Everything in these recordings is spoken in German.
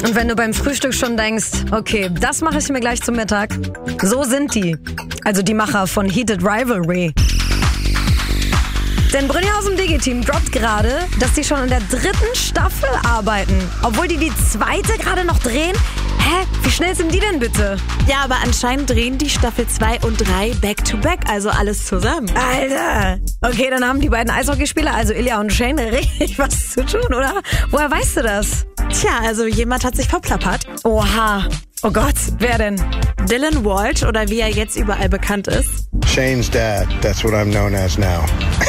Und wenn du beim Frühstück schon denkst, okay, das mache ich mir gleich zum Mittag. So sind die. Also die Macher von Heated Rivalry. Denn Brynja aus dem Digi-Team droppt gerade, dass die schon an der 3. Staffel arbeiten. Obwohl die 2. gerade noch drehen. Hä? Wie schnell sind die denn bitte? Ja, aber anscheinend drehen die Staffel 2 und 3 back-to-back, also alles zusammen. Alter! Okay, dann haben die beiden Eishockeyspieler, also Ilja und Shane, richtig was zu tun, oder? Woher weißt du das? Tja, also jemand hat sich verplappert. Oha. Oh Gott, wer denn? Dylan Walsh, oder wie er jetzt überall bekannt ist. Shane's dad, that's what I'm known as now.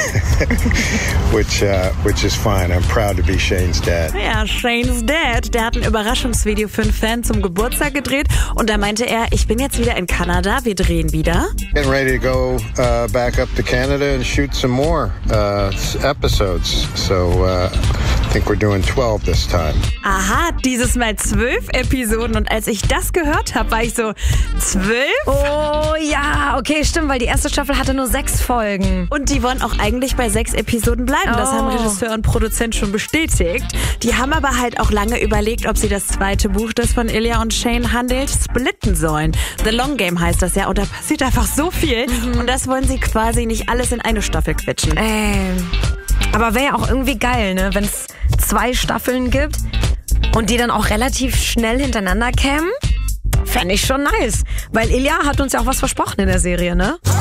which is fine. I'm proud to be Shane's dad. Ja, Shane's Dad, der hat ein Überraschungsvideo für einen Fan zum Geburtstag gedreht und da meinte er, ich bin jetzt wieder in Kanada, wir drehen wieder. Getting ready to go back up to Canada and shoot some more episodes. So I think we're doing 12 this time. Aha, dieses Mal 12 Episoden und als ich das gehört habe, war ich so, 12? Oh ja, okay, stimmt, weil die erste Staffel hatte nur 6 Folgen. Und die wollen auch eigentlich bei 6 Episoden bleiben. Das haben Regisseur und Produzent schon bestätigt. Die haben aber halt auch lange überlegt, ob sie das 2. Buch, das von Ilja und Shane handelt, splitten sollen. The Long Game heißt das ja und da passiert einfach so viel. Und das wollen sie quasi nicht alles in eine Staffel quetschen. Aber wäre ja auch irgendwie geil, ne, wenn es 2 Staffeln gibt und die dann auch relativ schnell hintereinander kämen. Fände ich schon nice. Weil Ilja hat uns ja auch was versprochen in der Serie, ne?